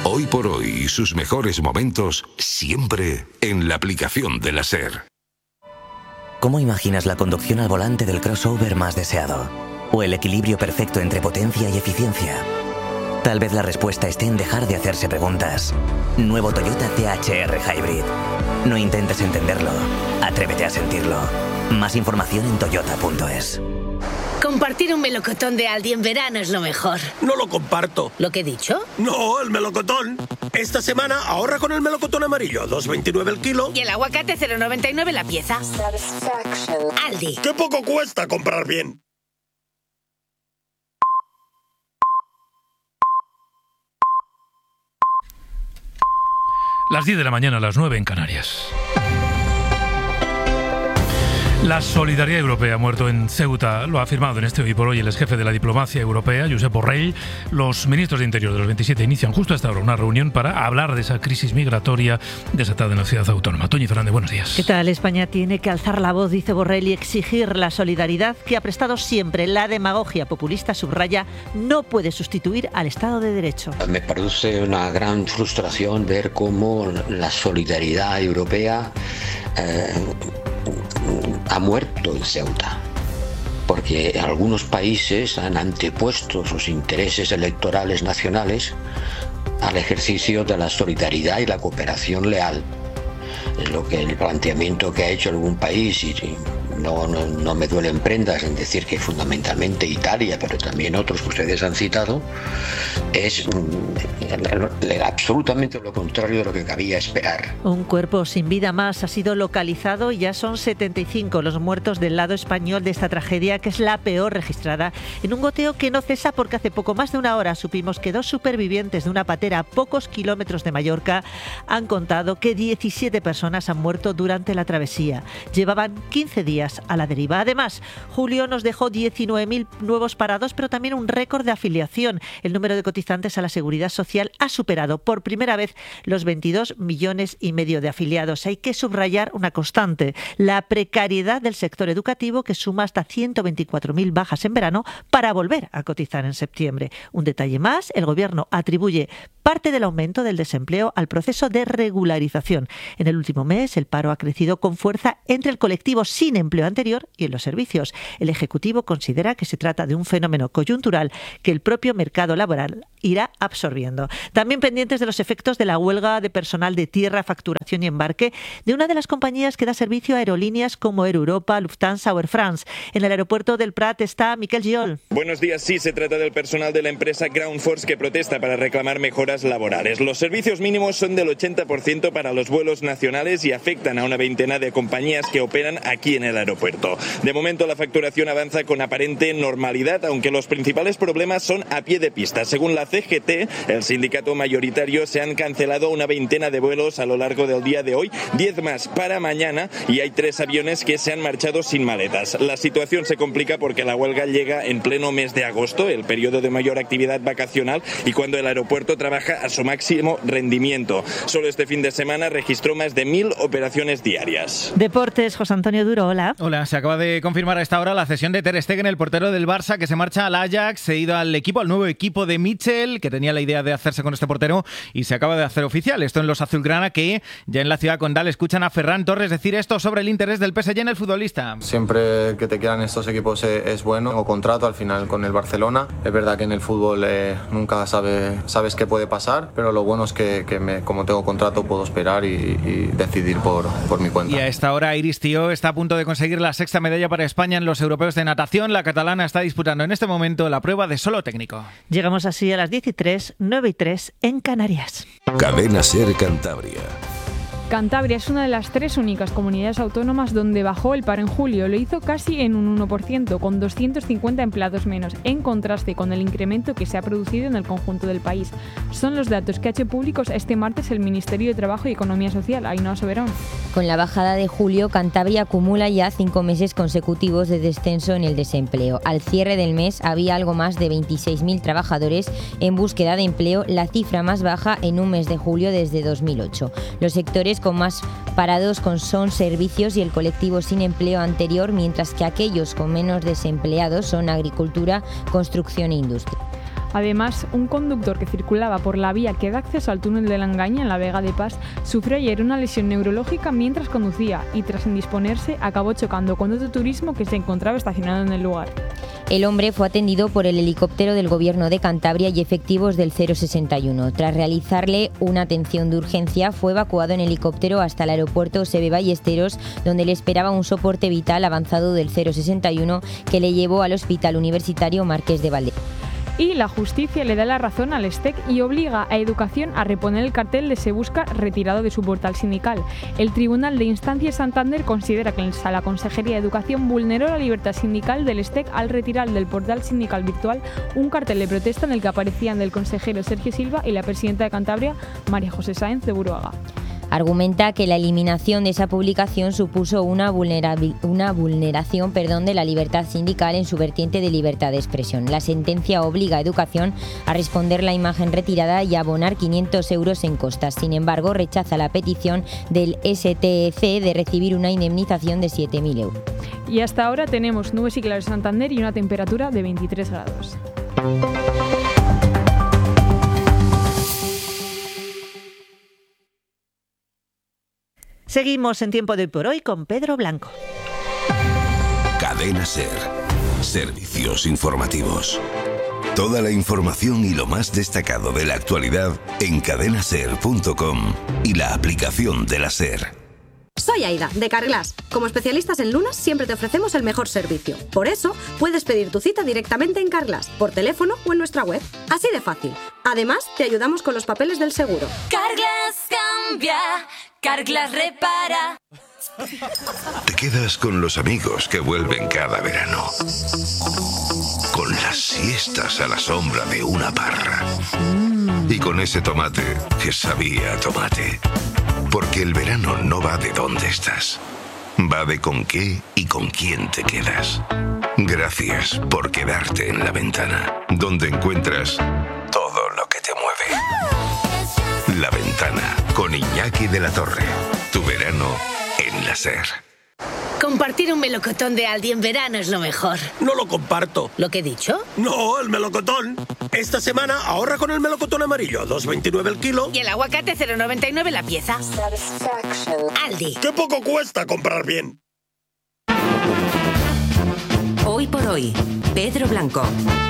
Hoy por hoy y sus mejores momentos siempre en la aplicación de la SER. ¿Cómo imaginas la conducción al volante del crossover más deseado? ¿O el equilibrio perfecto entre potencia y eficiencia? Tal vez la respuesta esté en dejar de hacerse preguntas. Nuevo Toyota THR Hybrid. No intentes entenderlo, atrévete a sentirlo. Más información en toyota.es. Compartir un melocotón de Aldi en verano es lo mejor. No lo comparto. ¿Lo que he dicho? No, el melocotón. Esta semana ahorra con el melocotón amarillo, 2,29 el kilo. Y el aguacate 0,99 la pieza. Aldi. ¡Qué poco cuesta comprar bien! Las 10 de la mañana, las 9 en Canarias. La solidaridad europea ha muerto en Ceuta, lo ha afirmado en este Hoy por Hoy el exjefe de la diplomacia europea, Josep Borrell. Los ministros de Interior de los 27 inician justo a esta hora una reunión para hablar de esa crisis migratoria desatada en la ciudad autónoma. Toñi Fernández, buenos días. ¿Qué tal? España tiene que alzar la voz, dice Borrell, y exigir la solidaridad que ha prestado siempre. La demagogia populista, subraya, no puede sustituir al Estado de Derecho. Me produce una gran frustración ver cómo la solidaridad europea ha muerto en Ceuta, porque algunos países han antepuesto sus intereses electorales nacionales al ejercicio de la solidaridad y la cooperación leal. Es lo que el planteamiento que ha hecho algún país, y no me duelen prendas en decir que fundamentalmente Italia, pero también otros que ustedes han citado, es absolutamente lo contrario de lo que cabía esperar. Un cuerpo sin vida más ha sido localizado y ya son 75 los muertos del lado español de esta tragedia, que es la peor registrada, en un goteo que no cesa porque hace poco más de una hora supimos que 2 supervivientes de una patera a pocos kilómetros de Mallorca han contado que 17 personas han muerto durante la travesía. Llevaban 15 días a la deriva. Además, julio nos dejó 19.000 nuevos parados, pero también un récord de afiliación. El número de cotizantes a la Seguridad Social ha superado por primera vez los 22,5 millones de afiliados. Hay que subrayar una constante: la precariedad del sector educativo, que suma hasta 124.000 bajas en verano para volver a cotizar en septiembre. Un detalle más: el Gobierno atribuye parte del aumento del desempleo al proceso de regularización. En el último mes, el paro ha crecido con fuerza entre el colectivo sin empleo anterior y en los servicios. El Ejecutivo considera que se trata de un fenómeno coyuntural que el propio mercado laboral irá absorbiendo. También pendientes de los efectos de la huelga de personal de tierra, facturación y embarque de una de las compañías que da servicio a aerolíneas como Air Europa, Lufthansa o Air France. En el aeropuerto del Prat está Miquel Giol. Buenos días. Sí, se trata del personal de la empresa Ground Force que protesta para reclamar mejoras laborales. Los servicios mínimos son del 80% para los vuelos nacionales y afectan a una veintena de compañías que operan aquí en el aeropuerto. De momento la facturación avanza con aparente normalidad, aunque los principales problemas son a pie de pista. Según la CGT, el sindicato mayoritario, se han cancelado una veintena de vuelos a lo largo del día de hoy, 10 más para mañana, y hay 3 aviones que se han marchado sin maletas. La situación se complica porque la huelga llega en pleno mes de agosto, el periodo de mayor actividad vacacional, y cuando el aeropuerto trabaja a su máximo rendimiento. Solo este fin de semana registró más de 1.000 operaciones diarias. Deportes, José Antonio Duro, hola. Hola, se acaba de confirmar a esta hora la cesión de Ter Stegen, el portero del Barça, que se marcha al Ajax, cedido al nuevo equipo de Mitchell, que tenía la idea de hacerse con este portero y se acaba de hacer oficial. Esto en los azulgrana, que ya en la ciudad condal escuchan a Ferran Torres decir esto sobre el interés del PSG en el futbolista. Siempre que te quedan estos equipos es bueno. Tengo contrato al final con el Barcelona. Es verdad que en el fútbol nunca sabes qué puede pasar, pero lo bueno es que como tengo contrato puedo esperar y decidir por mi cuenta. Y a esta hora Iris Tío está a punto de conseguir la 6ª medalla para España en los europeos de natación. La catalana está disputando en este momento la prueba de solo técnico. Llegamos así a las 10:03, 9:03 en Canarias. Cadena SER Cantabria. Cantabria es una de las 3 únicas comunidades autónomas donde bajó el paro en julio. Lo hizo casi en un 1%, con 250 empleados menos, en contraste con el incremento que se ha producido en el conjunto del país. Son los datos que ha hecho públicos este martes el Ministerio de Trabajo y Economía Social, Ainhoa Soberón. Con la bajada de julio, Cantabria acumula ya 5 meses consecutivos de descenso en el desempleo. Al cierre del mes había algo más de 26.000 trabajadores en búsqueda de empleo, la cifra más baja en un mes de julio desde 2008. Los sectores con más parados son servicios y el colectivo sin empleo anterior, mientras que aquellos con menos desempleados son agricultura, construcción e industria. Además, un conductor que circulaba por la vía que da acceso al túnel de la Engaña en la Vega de Pas sufrió ayer una lesión neurológica mientras conducía y tras indisponerse acabó chocando con otro turismo que se encontraba estacionado en el lugar. El hombre fue atendido por el helicóptero del Gobierno de Cantabria y efectivos del 061. Tras realizarle una atención de urgencia, fue evacuado en helicóptero hasta el aeropuerto Seve Ballesteros, donde le esperaba un soporte vital avanzado del 061 que le llevó al Hospital Universitario Marqués de Valdés. Y la justicia le da la razón al STEC y obliga a Educación a reponer el cartel de Se Busca retirado de su portal sindical. El Tribunal de Instancia Santander considera que la Consejería de Educación vulneró la libertad sindical del STEC al retirar del portal sindical virtual un cartel de protesta en el que aparecían el consejero Sergio Silva y la presidenta de Cantabria, María José Sáenz de Buruaga. Argumenta que la eliminación de esa publicación supuso una vulneración de la libertad sindical en su vertiente de libertad de expresión. La sentencia obliga a Educación a responder la imagen retirada y a abonar 500 euros en costas. Sin embargo, rechaza la petición del STEC de recibir una indemnización de 7.000 euros. Y hasta ahora tenemos nubes y claros en Santander y una temperatura de 23 grados. Seguimos en Tiempo de Hoy por Hoy con Pedro Blanco. Cadena SER. Servicios informativos. Toda la información y lo más destacado de la actualidad en cadenaser.com y la aplicación de la SER. Soy Aida, de Carglass. Como especialistas en lunas, siempre te ofrecemos el mejor servicio. Por eso, puedes pedir tu cita directamente en Carglass, por teléfono o en nuestra web. Así de fácil. Además, te ayudamos con los papeles del seguro. Carglass cambia, Carglass repara. Te quedas con los amigos que vuelven cada verano. Con las siestas a la sombra de una parra. Y con ese tomate que sabía a tomate. Porque el verano no va de dónde estás. Va de con qué y con quién te quedas. Gracias por quedarte en La Ventana, donde encuentras todo lo que te mueve. La Ventana, con Iñaki de la Torre. Tu verano en la SER. Compartir un melocotón de Aldi en verano es lo mejor. No lo comparto. ¿Lo que he dicho? No, el melocotón. Esta semana ahorra con el melocotón amarillo, 2,29 el kilo. Y el aguacate 0,99 la pieza. Aldi. ¡Qué poco cuesta comprar bien! Hoy por hoy, Pedro Blanco.